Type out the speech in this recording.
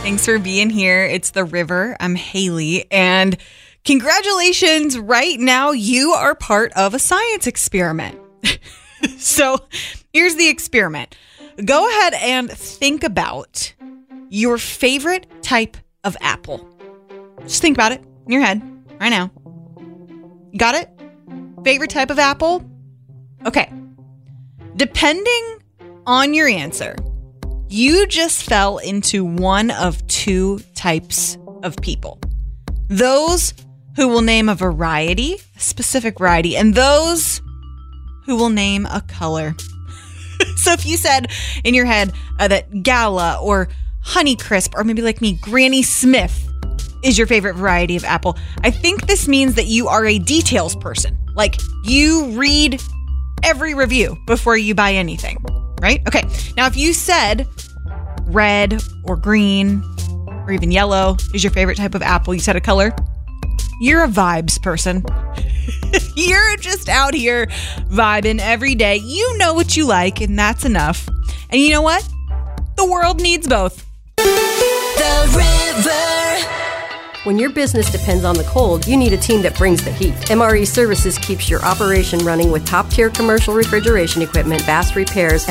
Thanks for being here. It's The River. I'm Haley, and congratulations. Right now, you are part of a science experiment. So here's the experiment. Go ahead and think about your favorite type of apple. Just think about it in your head right now. Got it? Favorite type of apple? Okay. Depending on your answer, you just fell into one of two types of people. Those who will name a variety, a specific variety, and those who will name a color. So if you said in your head that Gala or Honeycrisp, or maybe like me, Granny Smith is your favorite variety of apple, I think this means that you are a details person. Like, you read every review before you buy anything, right? Okay, now if you said red or green or even yellow is your favorite type of apple, you said a color, you're a vibes person. You're just out here vibing every day. You know what you like, and that's enough. And you know what? The world needs both. The River. When your business depends on the cold, you need a team that brings the heat. MRE Services keeps your operation running with top-tier commercial refrigeration equipment, fast repairs,